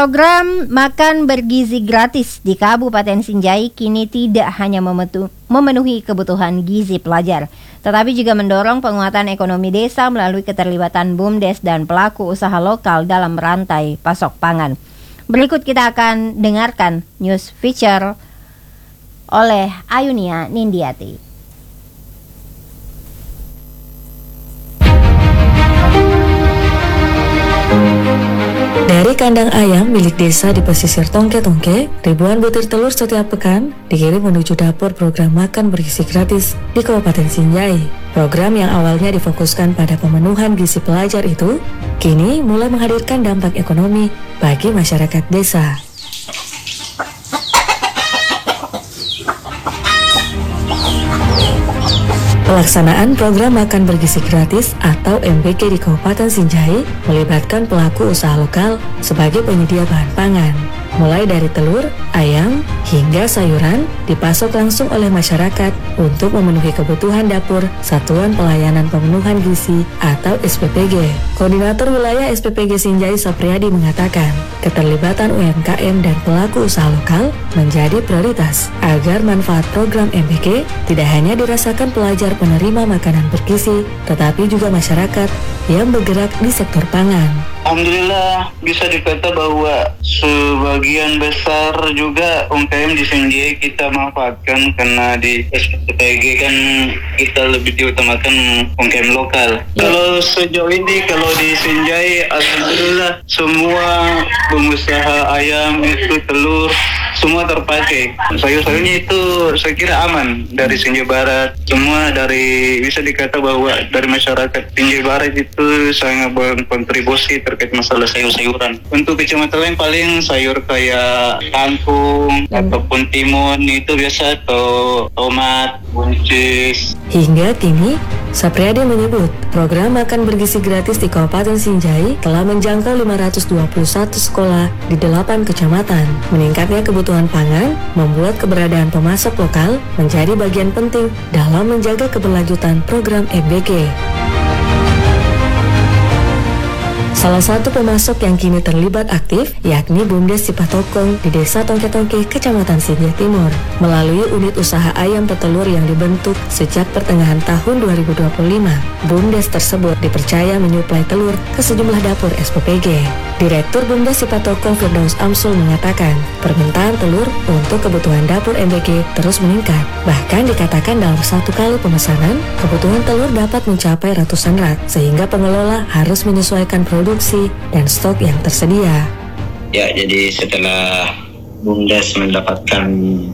Program makan bergizi gratis di Kabupaten Sinjai kini tidak hanya memenuhi kebutuhan gizi pelajar, tetapi juga mendorong penguatan ekonomi desa melalui keterlibatan BUMDes dan pelaku usaha lokal dalam rantai pasok pangan. Berikut kita akan dengarkan news feature oleh Ayunia Nindiati. Dari kandang ayam milik desa di pesisir Tongke-Tongke, ribuan butir telur setiap pekan dikirim menuju dapur program makan bergizi gratis di Kabupaten Sinjai. Program yang awalnya difokuskan pada pemenuhan gizi pelajar itu, kini mulai menghadirkan dampak ekonomi bagi masyarakat desa. Pelaksanaan program makan bergizi gratis atau MBG di Kabupaten Sinjai melibatkan pelaku usaha lokal sebagai penyedia bahan pangan. Mulai dari telur, ayam, hingga sayuran dipasok langsung oleh masyarakat untuk memenuhi kebutuhan dapur Satuan Pelayanan Pemenuhan Gizi atau SPPG. Koordinator Wilayah SPPG Sinjai Sapriyadi mengatakan, keterlibatan UMKM dan pelaku usaha lokal menjadi prioritas agar manfaat program MBG tidak hanya dirasakan pelajar penerima makanan bergizi, tetapi juga masyarakat yang bergerak di sektor pangan. Alhamdulillah bisa dikata bahwa sebagian besar juga UMKM di Sinjai kita manfaatkan, karena di SPPG kan kita lebih diutamakan UMKM lokal. Kalau sejauh ini kalau di Sinjai alhamdulillah semua pengusaha ayam itu telur semua terpakai. Sayur-sayurnya itu saya kira aman dari Sinjai Barat. Semua dari bisa dikata bahwa dari masyarakat Sinjai Barat itu sangat berkontribusi terkait masalah sayur-sayuran. Untuk kecamatan lain paling sayur kayak kangkung ataupun timun itu biasa, atau tomat, buncis. Hingga kini, Sapriyadi menyebut program makan bergizi gratis di Kabupaten Sinjai telah menjangkau 521 sekolah di 8 kecamatan. Meningkatnya kebutuhan pangan membuat keberadaan pemasok lokal menjadi bagian penting dalam menjaga keberlanjutan program MBG. Salah satu pemasok yang kini terlibat aktif yakni BUMDes Cipatokong di Desa Tongke-Tongke, Kecamatan Sinjai Timur. Melalui unit usaha ayam petelur yang dibentuk sejak pertengahan tahun 2025, BUMDes tersebut dipercaya menyuplai telur ke sejumlah dapur SPPG. Direktur BUMDes Cipatokong Firdaus Amsul mengatakan, permintaan telur untuk kebutuhan dapur MBG terus meningkat. Bahkan dikatakan dalam satu kali pemesanan, kebutuhan telur dapat mencapai ratusan rak, sehingga pengelola harus menyesuaikan produksi dan stok yang tersedia. Ya, jadi setelah BUMDes mendapatkan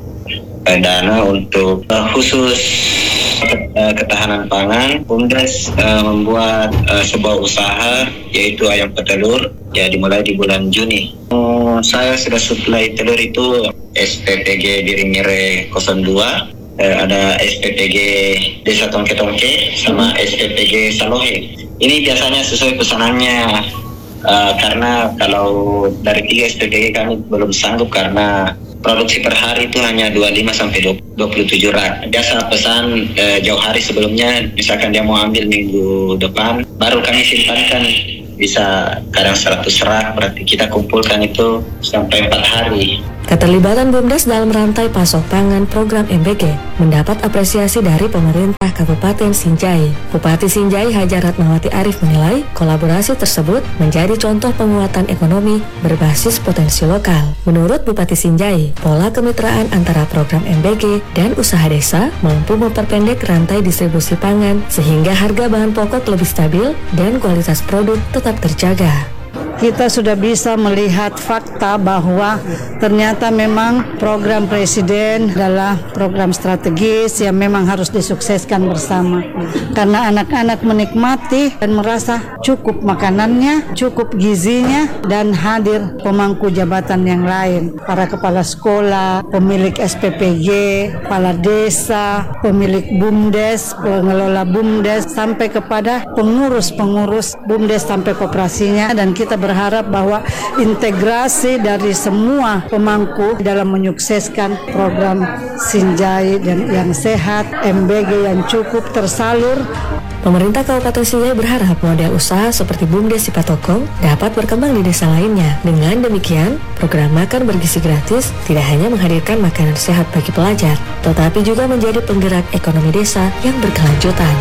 dana untuk khusus ketahanan pangan, BUMDes membuat sebuah usaha yaitu ayam petelur, ya dimulai di bulan Juni. Saya sudah suplai telur itu SPPG Biringere 02, ada SPPG Desa Tongke-Tongke sama SPPG Salohe. Ini biasanya sesuai pesanannya, karena kalau dari 3 SPPG kami belum sanggup karena produksi per hari itu hanya 25 sampai 27 rak. Biasa pesan jauh hari sebelumnya, misalkan dia mau ambil minggu depan, baru kami simpankan bisa kadang 100 rak, berarti kita kumpulkan itu sampai 4 hari. Keterlibatan BUMDes dalam rantai pasok pangan program MBG mendapat apresiasi dari pemerintah Kabupaten Sinjai. Bupati Sinjai Hajar Ratnawati Arif menilai kolaborasi tersebut menjadi contoh penguatan ekonomi berbasis potensi lokal. Menurut Bupati Sinjai, pola kemitraan antara program MBG dan usaha desa mampu memperpendek rantai distribusi pangan sehingga harga bahan pokok lebih stabil dan kualitas produk tetap terjaga. Kita sudah bisa melihat fakta bahwa ternyata memang program Presiden adalah program strategis yang memang harus disukseskan bersama. Karena anak-anak menikmati dan merasa cukup makanannya, cukup gizinya, dan hadir pemangku jabatan yang lain. Para kepala sekolah, pemilik SPPG, kepala desa, pemilik BUMDes, pengelola BUMDes, sampai kepada pengurus-pengurus BUMDes sampai koperasinya, dan kita berharap bahwa integrasi dari semua pemangku dalam menyukseskan program Sinjai dan yang sehat, MBG yang cukup tersalur Pemerintah Kabupaten Sinjai berharap model usaha seperti BUMDes Sipatokong dapat berkembang di desa lainnya. Dengan demikian, program makan bergizi gratis tidak hanya menghadirkan makanan sehat bagi pelajar, tetapi juga menjadi penggerak ekonomi desa yang berkelanjutan.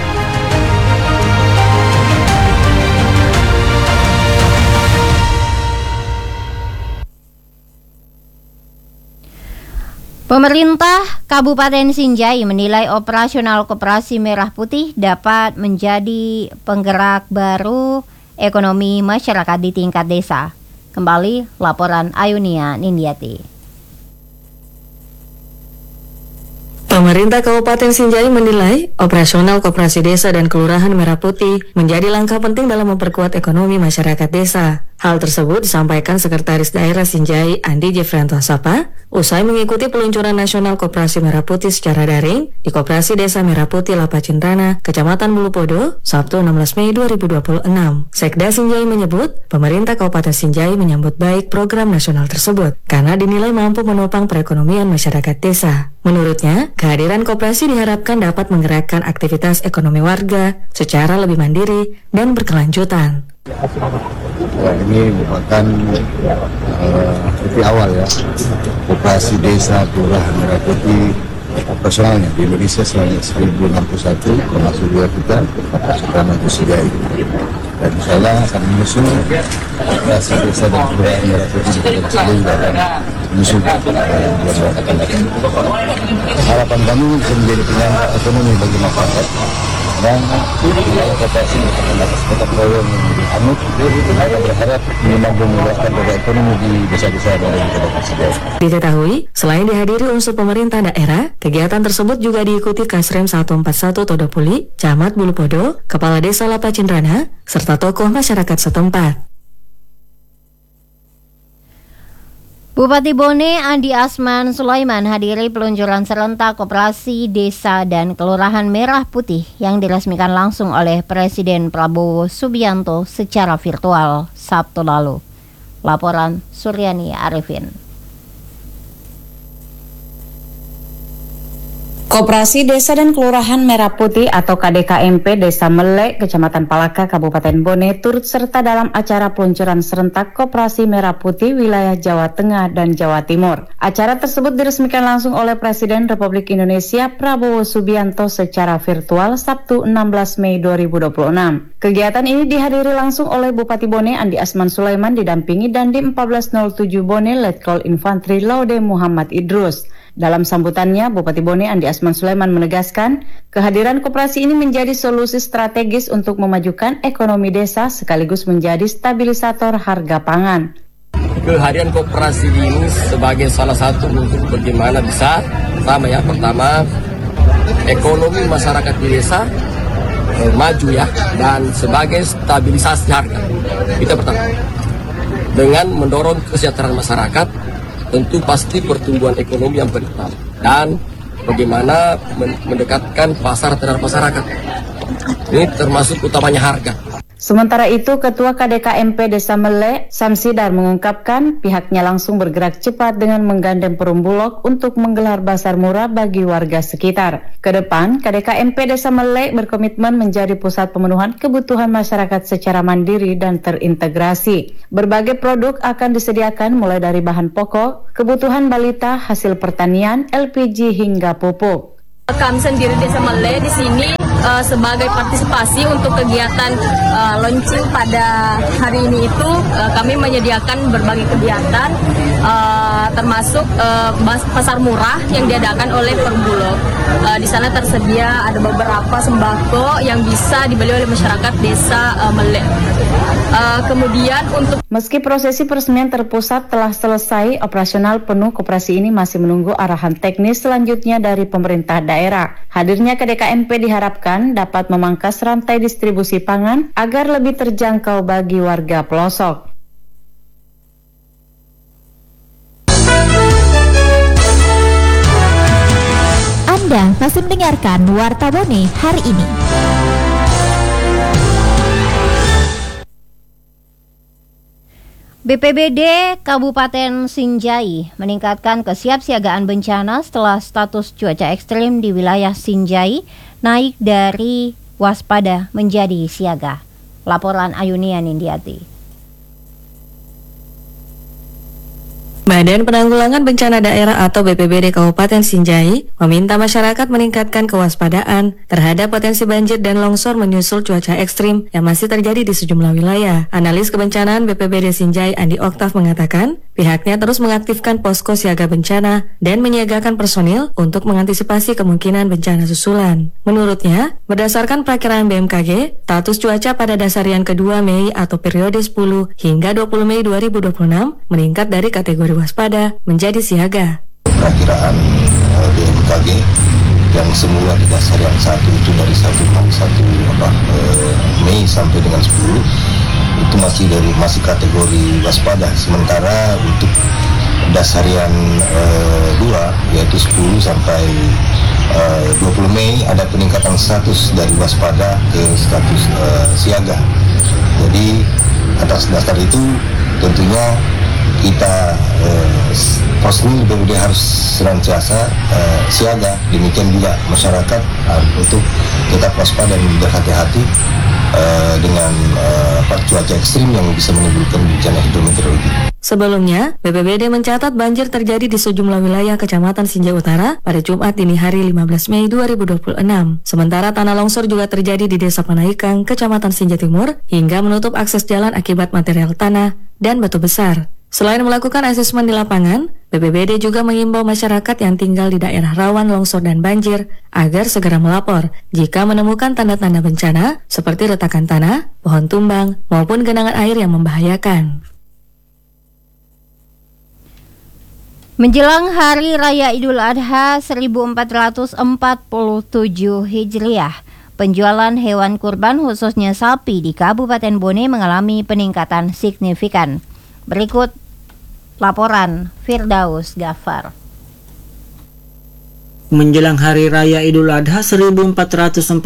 Pemerintah Kabupaten Sinjai menilai operasional Koperasi Merah Putih dapat menjadi penggerak baru ekonomi masyarakat di tingkat desa. Kembali laporan Ayunia Nindiati. Pemerintah Kabupaten Sinjai menilai operasional Koperasi Desa dan Kelurahan Merah Putih menjadi langkah penting dalam memperkuat ekonomi masyarakat desa. Hal tersebut disampaikan Sekretaris Daerah Sinjai Andi Jefrianto Sapa usai mengikuti peluncuran nasional Koperasi Merah Putih secara daring di Koperasi Desa Merah Putih Lapa Cintrana, Kecamatan Bulupodo, Sabtu 16 Mei 2026. Sekda Sinjai menyebut, pemerintah Kabupaten Sinjai menyambut baik program nasional tersebut karena dinilai mampu menopang perekonomian masyarakat desa. Menurutnya, kehadiran koperasi diharapkan dapat menggerakkan aktivitas ekonomi warga secara lebih mandiri dan berkelanjutan. Ya, ini merupakan titik awal ya, Koperasi Desa Kelurahan Merah Putih operasionalnya di Indonesia selama 1061, termasuk juga kita sekarang itu Sinjai. Dan insyaallah akan menyusul Koperasi Desa dan Kelurahan Merah Putih di Kota Sinjai juga akan menyusul bulan akan datang. Harapan kami bisa menjadi penyangga ekonomi bagi masyarakat. Dan koperasi atas kota proyek yang dianut, kita berharap ini mampu membuatkan roda ekonomi di desa-desa dan di Kota Sinjai. Diketahui, selain dihadiri unsur pemerintah daerah, kegiatan tersebut juga diikuti Kasrem 141 Todopuli, Camat Bulupodo, Kepala Desa Lapa Cintrana, serta tokoh masyarakat setempat. Bupati Bone Andi Asman Sulaiman hadiri peluncuran serentak Koperasi Desa dan Kelurahan Merah Putih yang diresmikan langsung oleh Presiden Prabowo Subianto secara virtual Sabtu lalu. Laporan Suryani Arifin. Koperasi Desa dan Kelurahan Merah Putih atau KDKMP Desa Melek, Kecamatan Palaka, Kabupaten Bone turut serta dalam acara peluncuran serentak Koperasi Merah Putih wilayah Jawa Tengah dan Jawa Timur. Acara tersebut diresmikan langsung oleh Presiden Republik Indonesia Prabowo Subianto secara virtual Sabtu 16 Mei 2026. Kegiatan ini dihadiri langsung oleh Bupati Bone Andi Asman Sulaiman didampingi Dandim 1407 Bone Letkol Infantri Laude Muhammad Idrus. Dalam sambutannya, Bupati Bone Andi Asman Sulaiman menegaskan, kehadiran koperasi ini menjadi solusi strategis untuk memajukan ekonomi desa sekaligus menjadi stabilisator harga pangan. Kehadiran koperasi ini sebagai salah satu untuk bagaimana bisa pertama ekonomi masyarakat di desa maju ya, dan sebagai stabilisasi harga. Kita pertama dengan mendorong kesejahteraan masyarakat, tentu pasti pertumbuhan ekonomi yang pertama, dan bagaimana mendekatkan pasar terhadap masyarakat. Ini termasuk utamanya harga. Sementara itu, Ketua KDKMP Desa Melek, Samsidar mengungkapkan pihaknya langsung bergerak cepat dengan menggandeng Perum Bulog untuk menggelar pasar murah bagi warga sekitar. Kedepan, KDKMP Desa Melek berkomitmen menjadi pusat pemenuhan kebutuhan masyarakat secara mandiri dan terintegrasi. Berbagai produk akan disediakan mulai dari bahan pokok, kebutuhan balita, hasil pertanian, LPG hingga pupuk. Kami sendiri Desa Melek di sini sebagai partisipasi untuk kegiatan launching pada hari ini itu kami menyediakan berbagai kegiatan termasuk pasar murah yang diadakan oleh Perum Bulog. Di sana tersedia ada beberapa sembako yang bisa dibeli oleh masyarakat Desa Melek. Kemudian untuk meski prosesi peresmian terpusat telah selesai, operasional penuh koperasi ini masih menunggu arahan teknis selanjutnya dari pemerintah daerah. Hadirnya KDKMP diharapkan dapat memangkas rantai distribusi pangan agar lebih terjangkau bagi warga pelosok. Anda masih mendengarkan Warta Bone hari ini. BPBD Kabupaten Sinjai meningkatkan kesiapsiagaan bencana setelah status cuaca ekstrim di wilayah Sinjai naik dari waspada menjadi siaga. Laporan Ayunia Nindiati. Badan Penanggulangan Bencana Daerah atau BPBD Kabupaten Sinjai meminta masyarakat meningkatkan kewaspadaan terhadap potensi banjir dan longsor menyusul cuaca ekstrim yang masih terjadi di sejumlah wilayah. Analis kebencanaan BPBD Sinjai Andi Oktav mengatakan pihaknya terus mengaktifkan posko siaga bencana dan menyiagakan personil untuk mengantisipasi kemungkinan bencana susulan. Menurutnya, berdasarkan perakiraan BMKG, status cuaca pada dasarian kedua Mei atau periode 10 hingga 20 Mei 2026 meningkat dari kategori waspada menjadi siaga. Perakiraan BMKG yang semula di dasar yang 1 itu dari 1 Mei sampai dengan 10 itu masih kategori waspada. Sementara untuk dasarian 2 yaitu 10 sampai 20 Mei ada peningkatan status dari waspada ke status siaga. Jadi atas dasar itu tentunya kita personil BPBD harus senantiasa siaga. Demikian juga masyarakat untuk tetap waspada dan berhati-hati dengan cuaca ekstrim yang bisa menimbulkan bencana hidrometeorologi. Sebelumnya, BPBD mencatat banjir terjadi di sejumlah wilayah Kecamatan Sinjai Utara pada Jumat dini hari 15 Mei 2026. Sementara tanah longsor juga terjadi di Desa Panaikang, Kecamatan Sinjai Timur, hingga menutup akses jalan akibat material tanah dan batu besar. Selain melakukan asesmen di lapangan, BPBD juga mengimbau masyarakat yang tinggal di daerah rawan longsor dan banjir agar segera melapor jika menemukan tanda-tanda bencana seperti retakan tanah, pohon tumbang, maupun genangan air yang membahayakan. Menjelang Hari Raya Idul Adha 1447 Hijriah, penjualan hewan kurban khususnya sapi di Kabupaten Bone mengalami peningkatan signifikan. Berikut laporan Firdaus Ghaffar. Menjelang Hari Raya Idul Adha 1447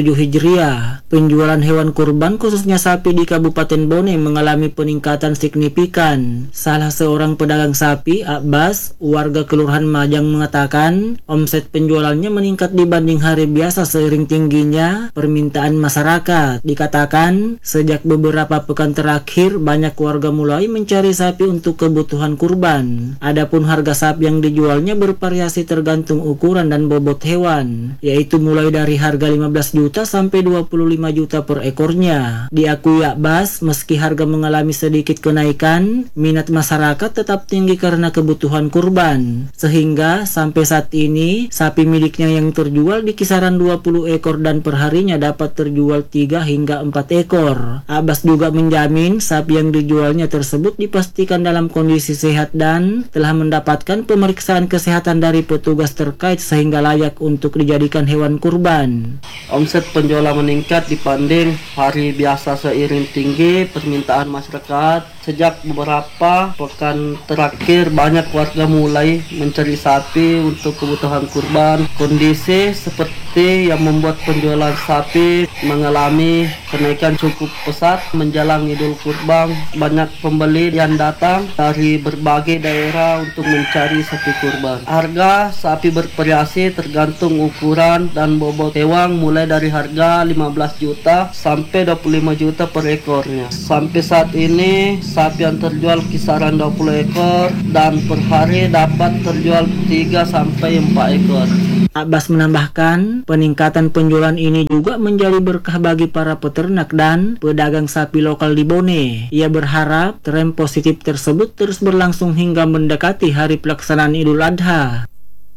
Hijriah, penjualan hewan kurban khususnya sapi di Kabupaten Bone mengalami peningkatan signifikan. Salah seorang pedagang sapi, Abbas, warga Kelurahan Majang mengatakan, omset penjualannya meningkat dibanding hari biasa seiring tingginya permintaan masyarakat. Dikatakan, sejak beberapa pekan terakhir banyak warga mulai mencari sapi untuk kebutuhan kurban. Adapun harga sapi yang dijualnya bervariasi tergantung ukuran dan bobot hewan, yaitu mulai dari harga 15 juta sampai 25 juta per ekornya. Diakui Abbas, meski harga mengalami sedikit kenaikan, minat masyarakat tetap tinggi karena kebutuhan kurban. Sehingga sampai saat ini, sapi miliknya yang terjual di kisaran 20 ekor dan perharinya dapat terjual 3 hingga 4 ekor. Abbas juga menjamin sapi yang dijualnya tersebut dipastikan dalam kondisi sehat dan telah mendapatkan pemeriksaan kesehatan dari petugas terkait sehingga layak untuk dijadikan hewan kurban. Omset penjualan meningkat dibanding hari biasa seiring tinggi permintaan masyarakat. Sejak beberapa pekan terakhir banyak warga mulai mencari sapi untuk kebutuhan kurban. Kondisi seperti yang membuat penjualan sapi mengalami kenaikan cukup pesat menjelang Idul Kurban. Banyak pembeli yang datang dari berbagai daerah untuk mencari sapi kurban. Harga sapi bervariasi tergantung ukuran dan bobot hewan mulai dari harga 15 juta sampai 25 juta per ekornya. Sampai saat ini sapi yang terjual kisaran 20 ekor dan per hari dapat terjual 3 sampai 4 ekor. Abbas menambahkan, peningkatan penjualan ini juga menjadi berkah bagi para peternak dan pedagang sapi lokal di Bone. Ia berharap tren positif tersebut terus berlangsung hingga mendekati hari pelaksanaan Idul Adha.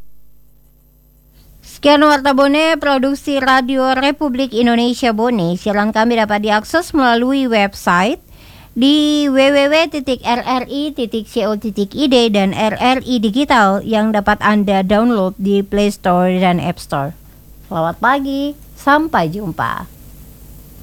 Sekian Warta Bone, produksi Radio Republik Indonesia Bone. Siaran kami dapat diakses melalui website di www.rri.co.id dan RRI Digital yang dapat Anda download di Play Store dan App Store. Selamat pagi, sampai jumpa.